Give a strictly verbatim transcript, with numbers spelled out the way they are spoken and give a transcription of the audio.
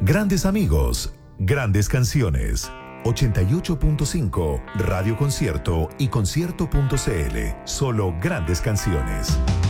Grandes amigos, grandes canciones. ochenta y ocho punto cinco Radio Concierto y concierto punto c l. Solo grandes canciones.